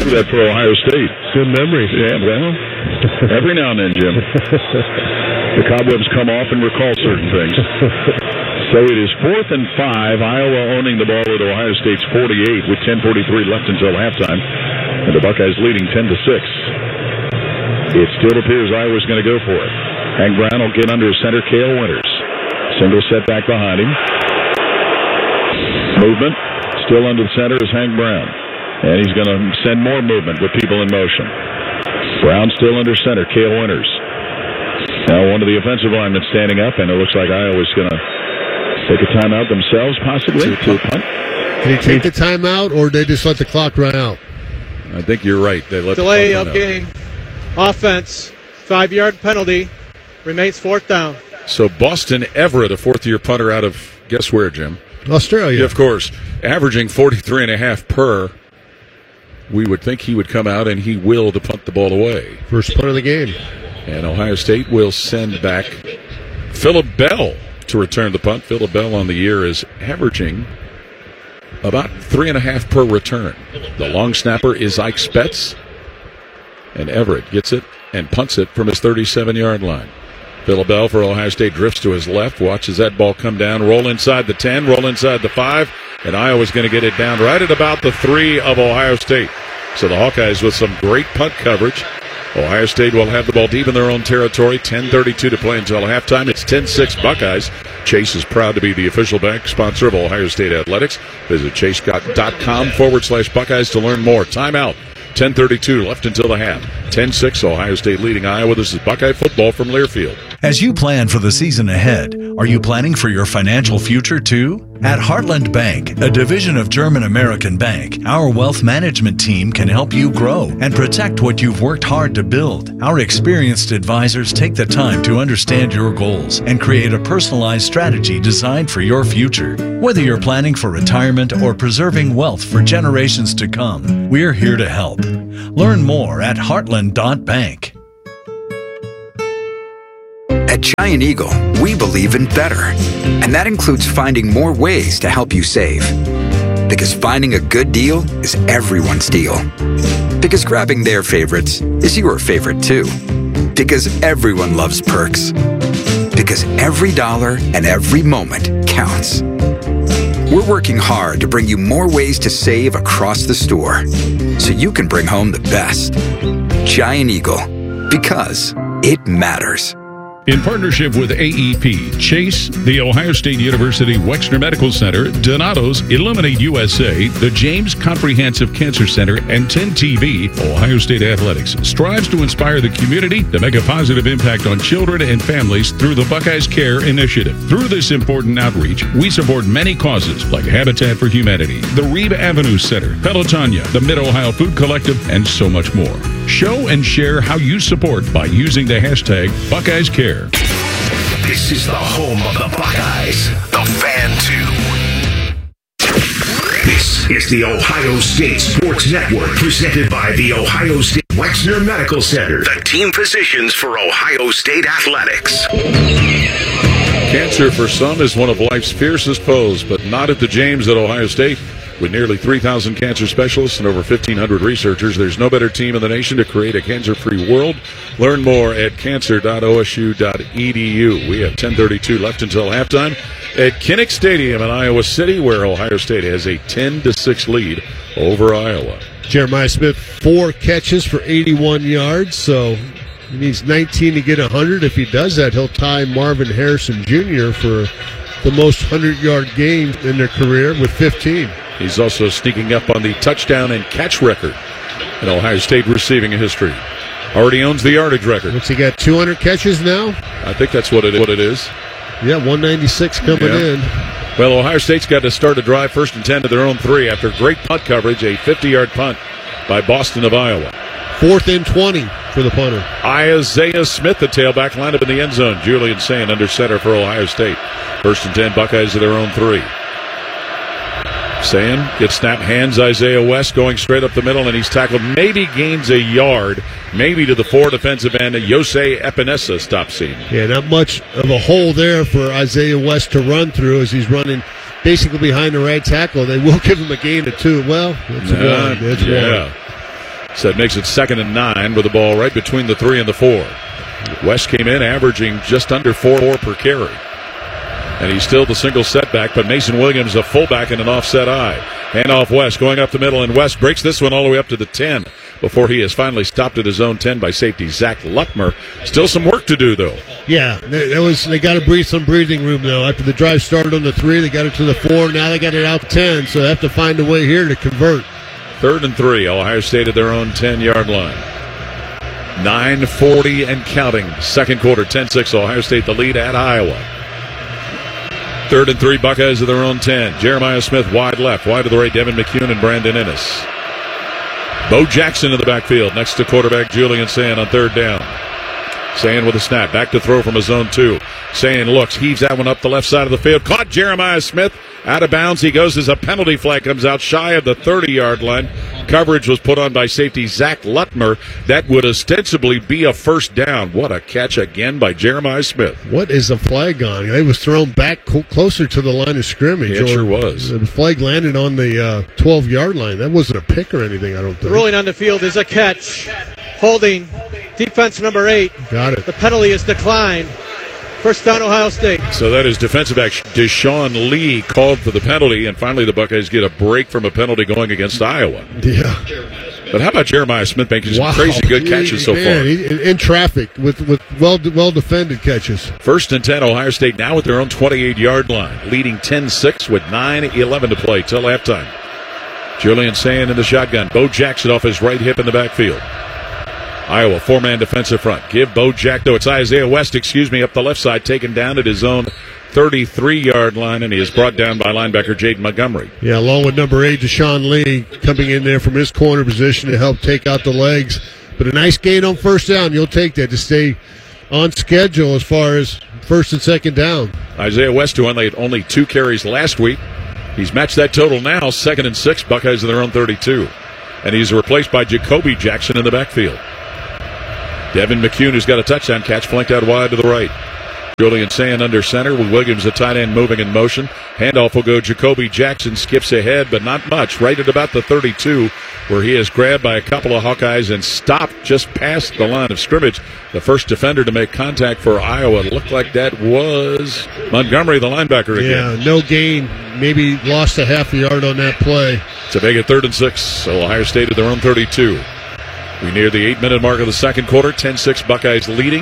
remember that for Ohio State. Good memory. Yeah, well, every now and then, Jim. The cobwebs come off and recall certain things. So it is 4th and 5. Iowa owning the ball at Ohio State's 48 with 10:43 left until halftime. And the Buckeyes leading 10-6. It still appears Iowa's going to go for it. Hank Brown will get under center Cale Winters. Single set back behind him. Movement. Still under the center is Hank Brown. And he's going to send more movement with people in motion. Brown still under center, Cale Winters. Now one of the offensive linemen standing up, and it looks like Iowa's going to take a timeout themselves, possibly. Did he take the timeout, or they just let the clock run out? I think you're right. They let delay the of game. Offense, 5-yard penalty. Remains 4th down. So Boston Everett, a fourth-year punter out of, guess where, Jim? Australia. Yeah, of course. Averaging 43.5 per. We would think he would come out, and he will to punt the ball away. First punt of the game. And Ohio State will send back Phillip Bell to return the punt. Phillip Bell on the year is averaging about 3.5 per return. The long snapper is Ike Spetz. And Everett gets it and punts it from his 37-yard line. Phillip Bell for Ohio State drifts to his left, watches that ball come down, roll inside the 10, roll inside the 5, and Iowa's going to get it down right at about the 3 of Ohio State. So the Hawkeyes with some great punt coverage. Ohio State will have the ball deep in their own territory. 10:32 to play until halftime. It's 10-6 Buckeyes. Chase is proud to be the official bank sponsor of Ohio State Athletics. Visit chase.com/Buckeyes to learn more. Timeout. 10:32 left until the half. 10-6 Ohio State leading Iowa. This is Buckeye football from Learfield. As you plan for the season ahead, are you planning for your financial future too? At Heartland Bank, a division of German American Bank, our wealth management team can help you grow and protect what you've worked hard to build. Our experienced advisors take the time to understand your goals and create a personalized strategy designed for your future. Whether you're planning for retirement or preserving wealth for generations to come, we're here to help. Learn more at heartland.bank. At Giant Eagle, we believe in better. And that includes finding more ways to help you save. Because finding a good deal is everyone's deal. Because grabbing their favorites is your favorite too. Because everyone loves perks. Because every dollar and every moment counts. We're working hard to bring you more ways to save across the store, so you can bring home the best. Giant Eagle, because it matters. In partnership with AEP, Chase, the Ohio State University Wexner Medical Center, Donato's, Illuminate USA, the James Comprehensive Cancer Center, and 10TV, Ohio State Athletics strives to inspire the community to make a positive impact on children and families through the Buckeyes Care Initiative. Through this important outreach, we support many causes like Habitat for Humanity, the Reeb Avenue Center, Pelotonia, the Mid-Ohio Food Collective, and so much more. Show and share how you support by using the hashtag Buckeyes Care. This is the home of the Buckeyes, the Fan 2. This is the Ohio State Sports Network, presented by the Ohio State Wexner Medical Center, the team physicians for Ohio State Athletics. Cancer for some is one of life's fiercest foes, but not at the James at Ohio State. With nearly 3,000 cancer specialists and over 1,500 researchers, there's no better team in the nation to create a cancer-free world. Learn more at cancer.osu.edu. We have 10:32 left until halftime at Kinnick Stadium in Iowa City, where Ohio State has a 10-6 lead over Iowa. Jeremiah Smith, 4 catches for 81 yards, so he needs 19 to get 100. If he does that, he'll tie Marvin Harrison Jr. for the most 100-yard games in their career with 15. He's also sneaking up on the touchdown and catch record in Ohio State receiving history. Already owns the yardage record. What's he got, 200 catches now? I think that's what it is. Yeah, 196 coming in. Well, Ohio State's got to start a drive 1st and 10 to their own 3 after great punt coverage, a 50-yard punt by Boston of Iowa. 4th and 20 for the punter. Isaiah Smith, the tailback, lined up in the end zone. Julian Sayin under center for Ohio State. 1st and 10, Buckeyes to their own 3. Sayin gets snapped, hands Isaiah West going straight up the middle, and he's tackled. Maybe gains a yard, maybe to the 4 defensive end. Jose Epinesa stops him. Yeah, not much of a hole there for Isaiah West to run through as he's running basically behind the right tackle. They will give him a gain of 2. Well, it's one. So it makes it 2nd and 9 with the ball right between the 3 and the 4. West came in averaging just under 4 per carry. And he's still the single setback, but Mason Williams, a fullback in an offset eye. Handoff West, going up the middle, and West breaks this one all the way up to the 10 before he is finally stopped at his own 10 by safety Zach Lutmer. Still some work to do, though. Yeah, they got to breathe some breathing room, though. After the drive started on the 3, they got it to the 4. Now they got it out 10, so they have to find a way here to convert. 3rd and 3, Ohio State at their own 10-yard line. 9:40 and counting. Second quarter, 10-6, Ohio State the lead at Iowa. 3rd and 3, Buckeyes at their own 10. Jeremiah Smith wide left, wide to the right, Devin McCune and Brandon Ennis. Bo Jackson in the backfield next to quarterback Julian Sand on 3rd down. Sand with a snap, back to throw from a zone 2. Sand looks, heaves that one up the left side of the field. Caught Jeremiah Smith out of bounds. He goes as a penalty flag comes out shy of the 30-yard line. Coverage was put on by safety Zach Lutmer. That would ostensibly be a first down. What a catch again by Jeremiah Smith. What is the flag on? It was thrown back closer to the line of scrimmage. It sure was. The flag landed on the 12-yard line. That wasn't a pick or anything, I don't think. The ruling on the field is a catch. Holding defense number 8. Got it. The penalty is declined. First down, Ohio State. So that is defensive back Deshaun Lee called for the penalty, and finally the Buckeyes get a break from a penalty going against Iowa. Yeah. But how about Jeremiah Smith making some crazy good catches so far? In traffic with well-defended catches. 1st and 10, Ohio State now at their own 28-yard line, leading 10-6 with 9:11 to play till halftime. Julian Sand in the shotgun. Bo Jackson off his right hip in the backfield. Iowa, 4-man defensive front. Give Bo Jack, though it's Isaiah West, up the left side, taken down at his own 33-yard line, and he is brought down by linebacker Jaden Montgomery. Yeah, along with number 8, Deshaun Lee, coming in there from his corner position to help take out the legs. But a nice gain on first down. You'll take that to stay on schedule as far as 1st and 2nd down. Isaiah West, who only 2 carries last week. He's matched that total now, 2nd and 6, Buckeyes in their own 32. And he's replaced by Jacoby Jackson in the backfield. Devin McCune, who's got a touchdown catch, flanked out wide to the right. Julian Sand under center with Williams, the tight end, moving in motion. Handoff will go Jacoby Jackson, skips ahead, but not much. Right at about the 32, where he is grabbed by a couple of Hawkeyes and stopped just past the line of scrimmage. The first defender to make contact for Iowa. It looked like that was Montgomery, the linebacker again. Yeah, no gain. Maybe lost a half a yard on that play. To make it 3rd and 6, so Ohio State at their own 32. We near the 8-minute mark of the second quarter. 10-6 Buckeyes leading.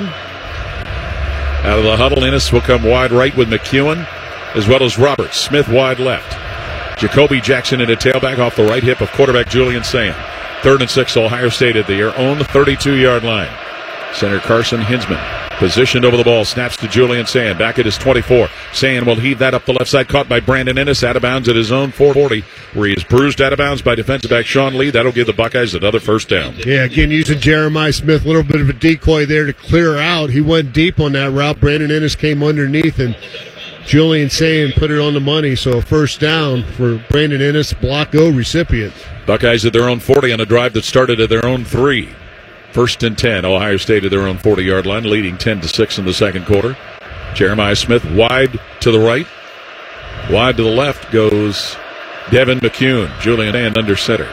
Out of the huddle, Ennis will come wide right with McEwen, as well as Roberts. Smith wide left. Jacoby Jackson in a tailback off the right hip of quarterback Julian Sand. 3rd and 6, Ohio State at their own 32-yard line. Center Carson Hinsman positioned over the ball, snaps to Julian Sand, back at his 24. Sand will heave that up the left side, caught by Brandon Ennis, out of bounds at his own 440, where he is bruised out of bounds by defensive back Sean Lee. That'll give the Buckeyes another first down. Yeah, again, using Jeremiah Smith, a little bit of a decoy there to clear out. He went deep on that route. Brandon Ennis came underneath, and Julian Sand put it on the money. So first down for Brandon Ennis, block O recipient. Buckeyes at their own 40 on a drive that started at their own 3. 1st and 10, Ohio State at their own 40-yard line, leading 10-6 in the second quarter. Jeremiah Smith wide to the right. Wide to the left goes Devin McCune. Julian Sand under center.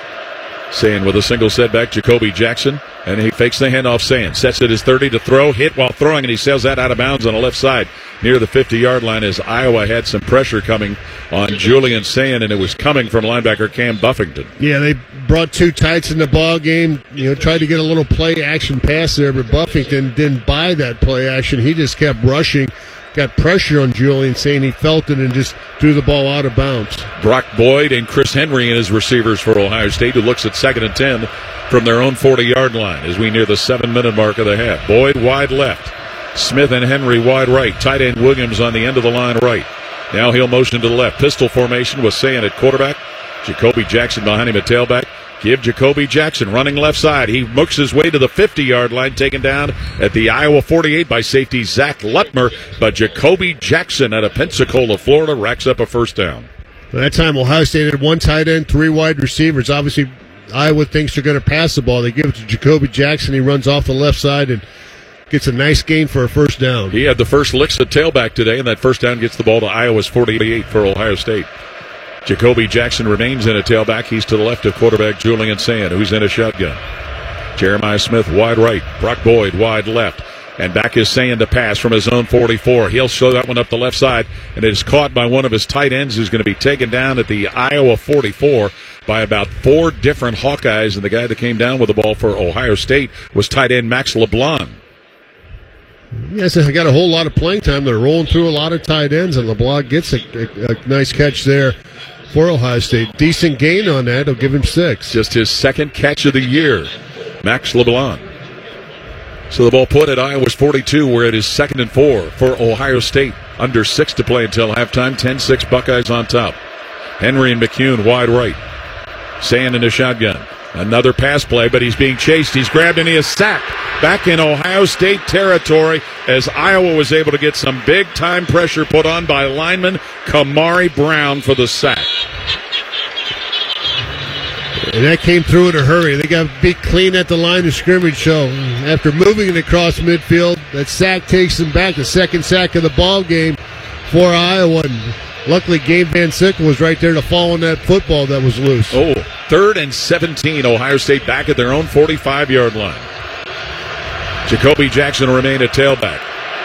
Sand with a single setback, Jacoby Jackson, and he fakes the handoff. Sand sets it his 30 to throw, hit while throwing, and he sails that out of bounds on the left side near the 50-yard line as Iowa had some pressure coming on Julian Sand, and it was coming from linebacker Cam Buffington. Yeah, they brought 2 tights in the ball game. Tried to get a little play action pass there, but Buffington didn't buy that play action. He just kept rushing. Got pressure on Julian Sand. He felt it and just threw the ball out of bounds. Brock Boyd and Chris Henry in his receivers for Ohio State, who looks at 2nd and 10 from their own 40-yard line as we near the 7-minute mark of the half. Boyd wide left. Smith and Henry wide right. Tight end Williams on the end of the line right. Now he'll motion to the left. Pistol formation with Sand at quarterback. Jacoby Jackson behind him at tailback. Give Jacoby Jackson running left side. He mooks his way to the 50-yard line, taken down at the Iowa 48 by safety Zach Lutmer. But Jacoby Jackson out of Pensacola, Florida, racks up a first down. That time, Ohio State had 1 tight end, 3 wide receivers. Obviously, Iowa thinks they're going to pass the ball. They give it to Jacoby Jackson. He runs off the left side and gets a nice gain for a first down. He had the first licks at tailback today, and that first down gets the ball to Iowa's 48 for Ohio State. Jacoby Jackson remains in a tailback. He's to the left of quarterback Julian Sand, who's in a shotgun. Jeremiah Smith wide right. Brock Boyd wide left. And back is Sand to pass from his own 44. He'll show that one up the left side, and it is caught by one of his tight ends who's going to be taken down at the Iowa 44 by about 4 different Hawkeyes. And the guy that came down with the ball for Ohio State was tight end Max LeBlanc. Yes, I got a whole lot of playing time. They're rolling through a lot of tight ends, and LeBlanc gets a nice catch there for Ohio State. Decent gain on that. He'll give him 6. Just his second catch of the year, Max LeBlanc. So the ball put at Iowa's 42, where it is 2nd and 4 for Ohio State. Under 6 to play until halftime. 10-6 Buckeyes on top. Henry and McCune wide right. Sand in the shotgun. Another pass play, but he's being chased. He's grabbed and he is sacked. Back in Ohio State territory as Iowa was able to get some big-time pressure put on by lineman Kamari Brown for the sack. And that came through in a hurry. They got beat clean at the line of scrimmage. So after moving it across midfield, that sack takes them back. The second sack of the ball game for Iowa. And luckily, Gabe Van Sickle was right there to fall on that football that was loose. 3rd and 17. Ohio State back at their own 45-yard line. Jacoby Jackson remain at tailback.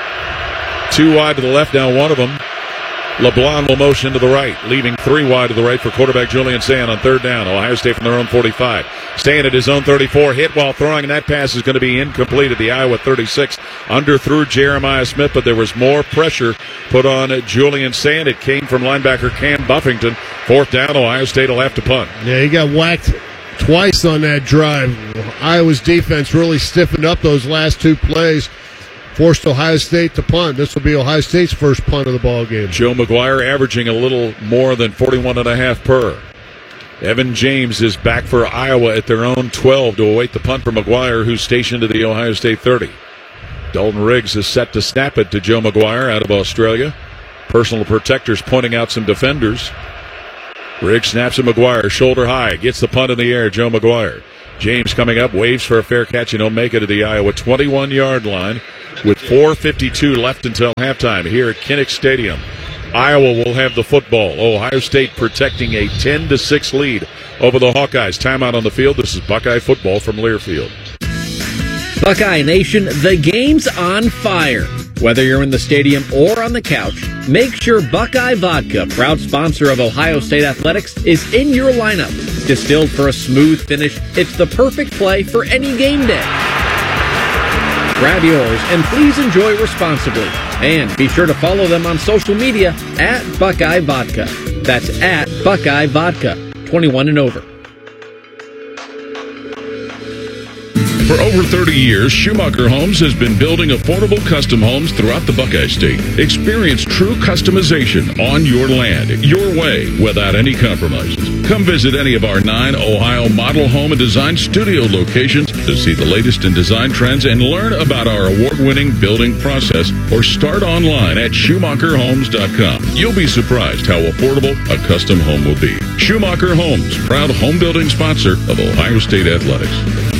2 wide to the left, now one of them. LeBlanc will motion to the right, leaving 3 wide to the right for quarterback Julian Sand on 3rd down. Ohio State from their own 45. Sand at his own 34, hit while throwing, and that pass is going to be incomplete at the Iowa 36. Underthrew Jeremiah Smith, but there was more pressure put on Julian Sand. It came from linebacker Cam Buffington. 4th down, Ohio State will have to punt. Yeah, he got whacked twice on that drive. Iowa's defense really stiffened up those last 2 plays. Forced Ohio State to punt. This will be Ohio State's first punt of the ball game. Joe McGuire averaging a little more than 41.5 per. Evan James is back for Iowa at their own 12 to await the punt for McGuire, who's stationed at the Ohio State 30. Dalton Riggs is set to snap it to Joe McGuire out of Australia. Personal protectors pointing out some defenders. Riggs snaps at McGuire, shoulder high, gets the punt in the air, Joe McGuire. James coming up, waves for a fair catch, and he'll make it to the Iowa 21-yard line with 4:52 left until halftime here at Kinnick Stadium. Iowa will have the football. Ohio State protecting a 10-6 lead over the Hawkeyes. Timeout on the field. This is Buckeye football from Learfield. Buckeye Nation, the game's on fire. Whether you're in the stadium or on the couch, make sure Buckeye Vodka, proud sponsor of Ohio State Athletics, is in your lineup. Distilled for a smooth finish, it's the perfect play for any game day. Grab yours and please enjoy responsibly. And be sure to follow them on social media at Buckeye Vodka. That's at Buckeye Vodka, 21 and over. For over 30 years, Schumacher Homes has been building affordable custom homes throughout the Buckeye State. Experience true customization on your land, your way, without any compromises. Come visit any of our 9 Ohio model home and design studio locations to see the latest in design trends and learn about our award-winning building process, or start online at SchumacherHomes.com. You'll be surprised how affordable a custom home will be. Schumacher Homes, proud home building sponsor of Ohio State Athletics.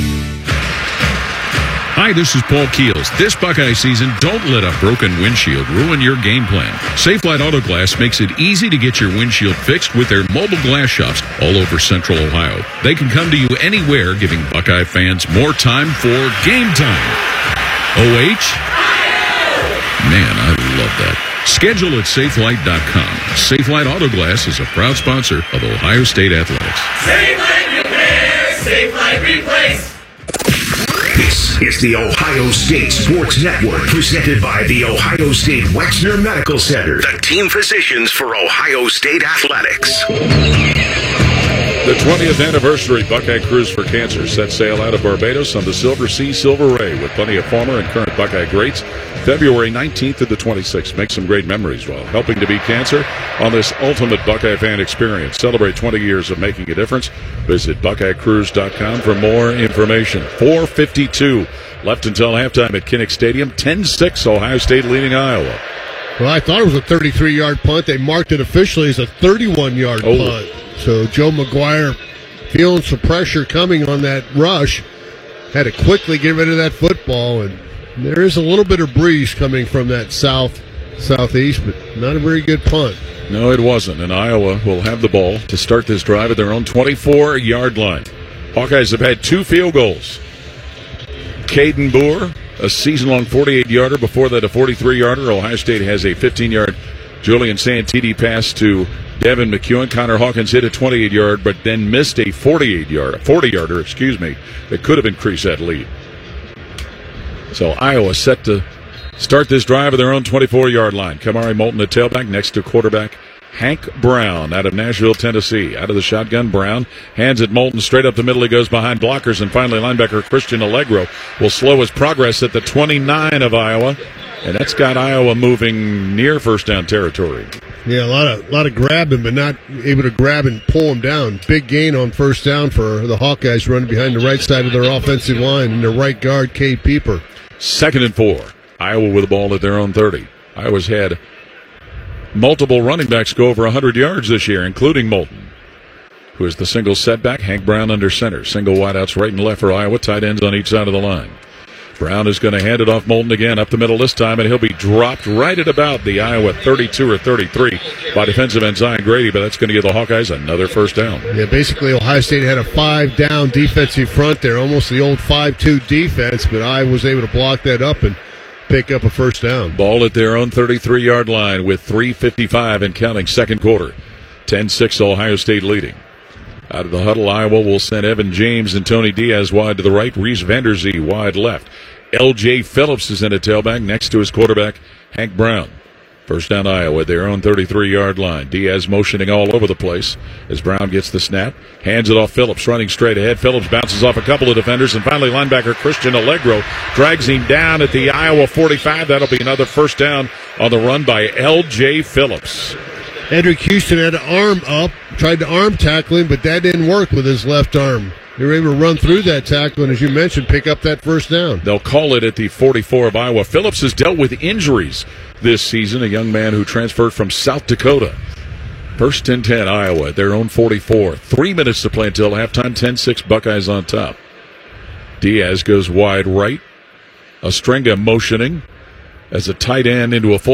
Hi, this is Paul Keels. This Buckeye season, don't let a broken windshield ruin your game plan. Safelite Auto Glass makes it easy to get your windshield fixed with their mobile glass shops all over Central Ohio. They can come to you anywhere, giving Buckeye fans more time for game time. OH? Man, I love that. Schedule at Safelite.com. Safelite Auto Glass is a proud sponsor of Ohio State Athletics. Safelite Repair, Safelite Replace. This is the Ohio State Sports Network, presented by the Ohio State Wexner Medical Center, the team physicians for Ohio State Athletics. The 20th anniversary Buckeye Cruise for Cancer set sail out of Barbados on the Silver Sea Silver Ray with plenty of former and current Buckeye greats. February 19th to the 26th. Make some great memories while helping to beat cancer on this ultimate Buckeye fan experience. Celebrate 20 years of making a difference. Visit BuckeyeCruise.com for more information. 4:52 left until halftime at Kinnick Stadium. 10-6 Ohio State leading Iowa. Well, I thought it was a 33-yard punt. They marked it officially as a 31-yard punt. So Joe McGuire, feeling some pressure coming on that rush, had to quickly get rid of that football. And there is a little bit of breeze coming from that south southeast, but not a very good punt. No, it wasn't. And Iowa will have the ball to start this drive at their own 24-yard line. Hawkeyes have had 2 field goals. Caden Boer, a season-long 48-yarder. Before that, a 43-yarder. Ohio State has a 15-yard Julian Santini pass to Devin McEwen. Connor Hawkins hit a 28-yard, but then missed a 40-yarder, that could have increased that lead. So Iowa set to start this drive at their own 24-yard line. Kamari Moulton at tailback next to quarterback Hank Brown out of Nashville, Tennessee. Out of the shotgun, Brown hands it Moulton straight up the middle. He goes behind blockers, and finally linebacker Christian Allegro will slow his progress at the 29 of Iowa, and that's got Iowa moving near first down territory. Yeah, a lot of grabbing, but not able to grab and pull him down. Big gain on first down for the Hawkeyes running behind the right side of their offensive line, and their right guard, Cade Pieper. 2nd and 4. Iowa with the ball at their own 30. Iowa's had multiple running backs go over 100 yards this year, including Moulton, who is the single setback. Hank Brown under center. Single wideouts right and left for Iowa. Tight ends on each side of the line. Brown is going to hand it off Moulton again up the middle this time, and he'll be dropped right at about the Iowa 32 or 33 by defensive end Zion Grady, but that's going to give the Hawkeyes another first down. Yeah, basically Ohio State had a 5-down defensive front there, almost the old 5-2 defense, but Iowa was able to block that up and pick up a first down. Ball at their own 33-yard line with 3:55 and counting, second quarter. 10-6 Ohio State leading. Out of the huddle, Iowa will send Evan James and Tony Diaz wide to the right. Reese Vanderzee wide left. L.J. Phillips is in a tailback next to his quarterback, Hank Brown. First down Iowa at their own 33-yard line. Diaz motioning all over the place as Brown gets the snap. Hands it off Phillips, running straight ahead. Phillips bounces off a couple of defenders, and finally linebacker Christian Allegro drags him down at the Iowa 45. That'll be another first down on the run by L.J. Phillips. Edric Houston had an arm up, tried to arm tackle him, but that didn't work with his left arm. They were able to run through that tackle and, as you mentioned, pick up that first down. They'll call it at the 44 of Iowa. Phillips has dealt with injuries this season, a young man who transferred from South Dakota. First and 10, Iowa at their own 44. 3 minutes to play until halftime. 10-6, Buckeyes on top. Diaz goes wide right. Ostrenga motioning as a tight end into a full